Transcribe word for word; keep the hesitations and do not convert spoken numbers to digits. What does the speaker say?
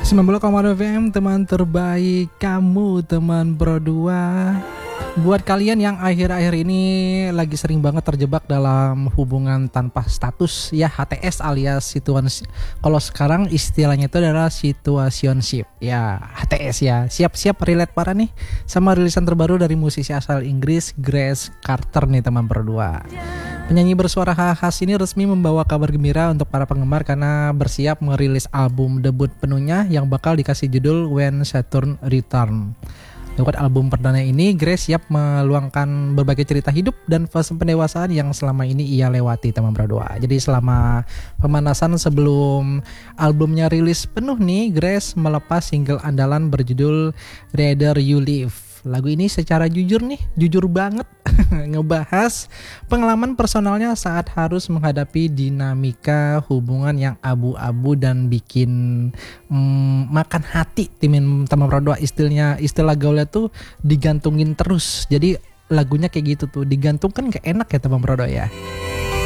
sembilan puluh koma dua F M, teman terbaik kamu, teman Pro dua. Buat kalian yang akhir-akhir ini lagi sering banget terjebak dalam hubungan tanpa status, ya H T S alias situasi. Kalau sekarang istilahnya itu adalah situationship. Ya H T S ya. Siap-siap relate parah nih sama rilisan terbaru dari musisi asal Inggris Grace Carter nih, teman Pro dua. Penyanyi bersuara khas ini resmi membawa kabar gembira untuk para penggemar karena bersiap merilis album debut penuhnya yang bakal dikasih judul When Saturn Return. Lewat album perdana ini, Grace siap meluangkan berbagai cerita hidup dan fase pendewasaan yang selama ini ia lewati, teman Pro dua. Jadi selama pemanasan sebelum albumnya rilis penuh nih, Grace melepas single andalan berjudul Rather You Live. Lagu ini secara jujur nih, jujur banget ngebahas pengalaman personalnya saat harus menghadapi dinamika hubungan yang abu-abu dan bikin mm, makan hati. Timin teman Pro dua, istilahnya istilah gaulnya tuh digantungin terus. Jadi lagunya kayak gitu tuh, digantungkan gak enak ya teman Pro dua ya.